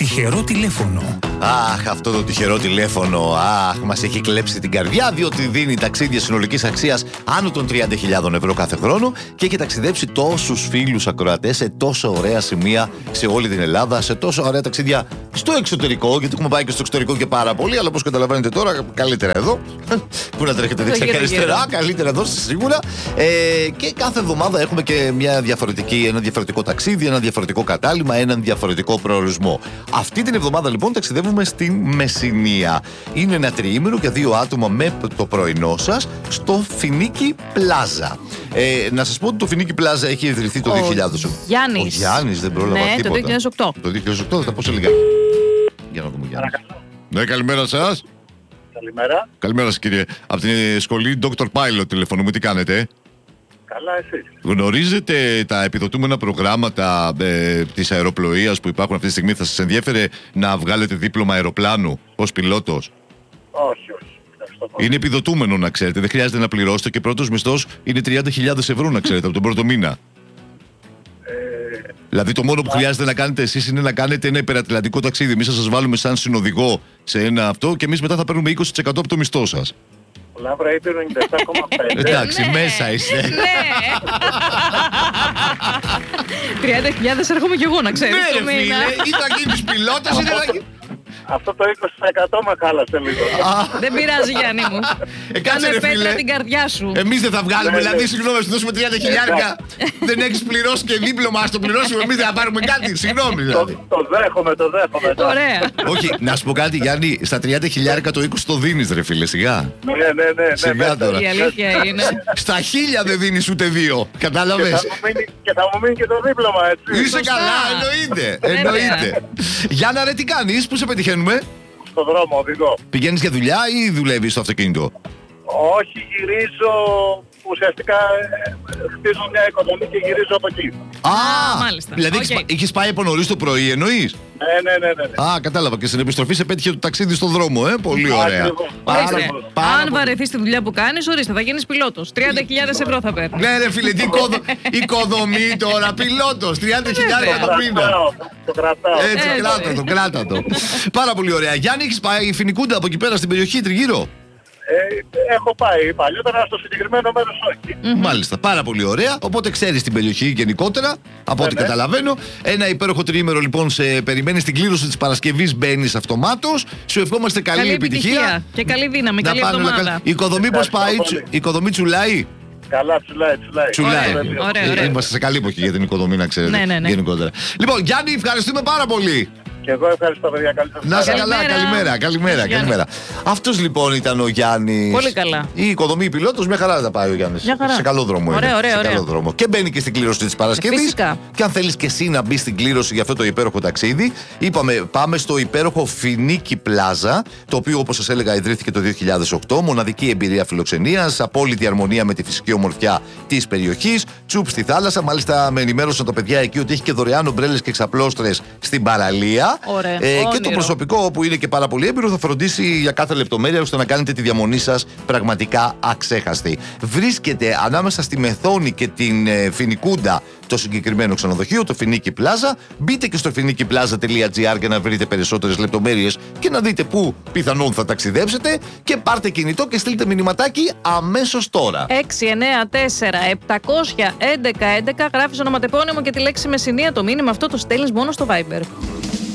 τυχερό τηλέφωνο. Αχ, αυτό το τυχερό τηλέφωνο, αχ, μας έχει κλέψει την καρδιά, διότι δίνει ταξίδια συνολικής αξίας άνω των 30.000 ευρώ κάθε χρόνο και έχει ταξιδέψει τόσους φίλους ακροατές σε τόσο ωραία σημεία σε όλη την Ελλάδα, σε τόσο ωραία ταξίδια στο εξωτερικό, γιατί έχουμε πάει και στο εξωτερικό και πάρα πολύ, αλλά όπως καταλαβαίνετε τώρα, καλύτερα εδώ. Πού να τρέχετε δεξιά και αριστερά, καλύτερα εδώ σίγουρα. Και κάθε εβδομάδα έχουμε και ένα διαφορετικό ταξίδι, ένα διαφορετικό κατάλημα, έναν διαφορετικό προορισμό. Αυτή την εβδομάδα λοιπόν ταξιδεύουμε στην Μεσσηνία. Είναι ένα τριήμερο για 2 άτομα με το πρωινό σας στο Φινίκι Πλάζα. Να σας πω ότι το Φινίκι Πλάζα έχει ιδρυθεί το 2000. Γιάννης. Ο Γιάννης, δεν πρόλαβα τίποτα. Ναι, το 2008. Το 2008 θα τα πω σε λίγα. Για να δούμε, Γιάννη. Ναι, καλημέρα σας. Καλημέρα. Καλημέρα σας, κύριε. Από την σχολή Dr. Pilot τηλεφωνούμε. Τι κάνετε? Καλά, εσείς? Γνωρίζετε τα επιδοτούμενα προγράμματα της αεροπλοείας που υπάρχουν αυτή τη στιγμή? Θα σας ενδιέφερε να βγάλετε δίπλωμα αεροπλάνου ως πιλότος? Όχι. Είναι επιδοτούμενο, να ξέρετε. Δεν χρειάζεται να πληρώσετε και πρώτος μισθός είναι 30.000 ευρώ, να ξέρετε, από τον πρώτο μήνα. Δηλαδή το μόνο που χρειάζεται να κάνετε εσείς είναι να κάνετε ένα υπερατλαντικό ταξίδι. Εμείς θα σας βάλουμε σαν συνοδηγό σε ένα αυτό και εμείς μετά θα παίρνουμε 20% από το μισθό σας. Λάβρα είπε 97,5. Εντάξει, μέσα είστε. 30.000 έρχομαι κι εγώ, να ξέρεις. Ναι, ρε φίλε, ή θα γίνεις πιλότος ή δεν θα γίνεις. Αυτό το 20% με χάλασε λίγο. Δεν πειράζει, Γιάννη μου. Κάτσε ρε πέτρα φίλε. την καρδιά σου. Εμείς δεν θα βγάλουμε, Ναι, δηλαδή ναι. συγγνώμη, σου δώσουμε 30.000. Δεν έχεις πληρώσει και δίπλωμα, ας το πληρώσουμε. Εμείς δεν θα πάρουμε κάτι. Συγγνώμη δηλαδή. Το δέχομαι. Ωραία. Όχι, να σου πω κάτι, Γιάννη, στα 30.000 το 20 το δίνεις, ρε φίλε, σιγά. Ναι. Σιγά τώρα. Η αλήθεια είναι. Στα 1.000 δεν δίνεις ούτε 2. Κατάλαβες. Και θα μου μείνει και το δίπλωμα, έτσι. Είσαι καλά, εννοείται. Γιάννα, ρε, τι κάνεις, πού σε πετυχαίνουμε? Στο δρόμο, οδηγώ. Πηγαίνεις για δουλειά ή δουλεύεις στο αυτοκίνητο? Όχι, γυρίζω. Ουσιαστικά χτίζω μια οικοδομή και γυρίζω από εκεί. Μάλιστα. Δηλαδή είχες πάει από νωρίς το πρωί, εννοείς? Ναι. Α, κατάλαβα. Και στην επιστροφή σε πέτυχε το ταξίδι στον δρόμο, πολύ ωραία. Ακριβώς. Ορίστε, Πάρα αν πολύ. βαρεθείς τη δουλειά που κάνεις, ορίστε, θα γίνεις πιλότος. 30.000 ευρώ θα παίρνεις. Ναι, ρε φίλε, τι οικοδομή τώρα, πιλότος, 30.000 το μήνα. Το κρατάω. Έτσι, κράτα το. Πάρα πολύ ωραία. Γιάννη, έχεις πάει Φινικούντα από εκεί πέρα στην περιοχή τριγύρω? Έχω πάει παλιότερα, στο συγκεκριμένο μέρος όχι. Μάλιστα, πάρα πολύ ωραία. Οπότε ξέρεις την περιοχή γενικότερα, από ό,τι καταλαβαίνω. Ένα υπέροχο τριήμερο λοιπόν σε περιμένει στην κλήρωση της Παρασκευής. Μπαίνεις αυτομάτως. Σου ευχόμαστε καλή επιτυχία. Και καλή δύναμη, καλή πάνε όλα εβδομάδα. καλά. Η οικοδομή πώς πάει, η οικοδομή τσουλάει? Καλά, τσουλάει. Ωραία. Είμαστε σε καλή εποχή για την οικοδομή, να ξέρετε. Ναι. Γενικότερα. Λοιπόν, Γιάννη, ευχαριστούμε πάρα πολύ. Και εγώ ευχαριστώ, παιδιά. Να είσαι καλά, καλημέρα. Αυτός λοιπόν ήταν ο Γιάννης. Πολύ καλά. Η οικοδομή πιλότος, μια χαρά θα πάει ο Γιάννης. Μια χαρά. Σε καλό δρόμο είναι. Ωραία. Καλό δρόμο. Και μπαίνει και στην κλήρωση της Παρασκευής. Φυσικά. Και αν θέλεις και εσύ να μπεις στην κλήρωση για αυτό το υπέροχο ταξίδι, είπαμε πάμε στο υπέροχο Φινίκι Πλάζα, το οποίο όπως σας έλεγα ιδρύθηκε το 2008. Μοναδική εμπειρία φιλοξενίας, απόλυτη αρμονία με τη φυσική ομορφιά της περιοχής, τσουπ στη θάλασσα. Μάλιστα με ενημέρωσαν τα παιδιά εκεί ότι έχει και δωρεάν ομπρέλες και εξαπλώστρες στην παραλία. Ωραία. Και το προσωπικό που είναι και πάρα πολύ έμπειρο θα φροντίσει για κάθε λεπτομέρεια ώστε να κάνετε τη διαμονή σας πραγματικά αξέχαστη. Βρίσκεται ανάμεσα στη Μεθόνη και την Φινικούντα το συγκεκριμένο ξενοδοχείο, το Φινίκι Πλάζα. Μπείτε και στο finikiplaza.gr για να βρείτε περισσότερες λεπτομέρειες και να δείτε πού πιθανόν θα ταξιδέψετε. Και πάρτε κινητό και στείλτε μηνυματάκι αμέσως τώρα. 694-700-1111. Γράφεις ονοματεπώνυμο και τη λέξη Μεσσηνία. Το μήνυμα αυτό το στέλνεις μόνο στο Viber.